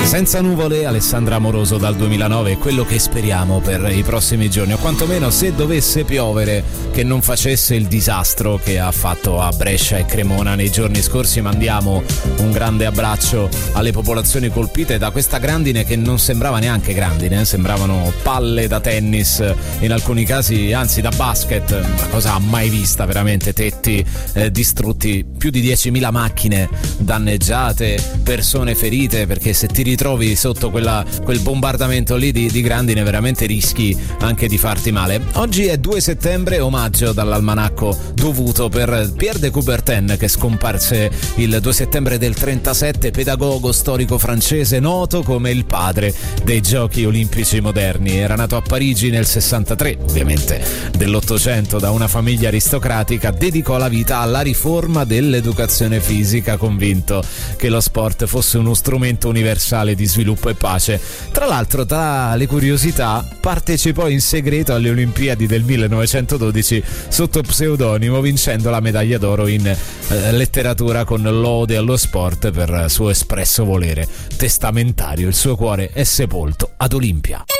Senza nuvole, Alessandra Amoroso dal 2009 è quello che speriamo per i prossimi giorni, o quantomeno se dovesse piovere che non facesse il disastro che ha fatto a Brescia e Cremona nei giorni scorsi. Mandiamo un grande abbraccio alle popolazioni colpite da questa grandine che non sembrava neanche grandine, sembravano palle da tennis, in alcuni casi anzi da basket, una cosa mai vista veramente, tetti distrutti, più di 10.000 macchine danneggiate, persone ferite, perché se ti ritrovi sotto quel bombardamento lì di grandine veramente rischi anche di farti male. Oggi è 2 settembre, omaggio dall'almanacco dovuto per Pierre de Coubertin, che scomparse il 2 settembre del 37, pedagogo storico francese noto come il padre dei giochi olimpici moderni. Era nato a Parigi nel 63, ovviamente dell'Ottocento, da una famiglia aristocratica. Dedicò la vita alla riforma dell'educazione fisica, convinto che lo sport fosse uno strumento universale di sviluppo e pace. Tra l'altro, tra le curiosità, partecipò in segreto alle Olimpiadi del 1912 sotto pseudonimo, vincendo la medaglia d'oro in letteratura con l'ode allo sport per suo espresso volere testamentario. Il suo cuore è sepolto ad Olimpia.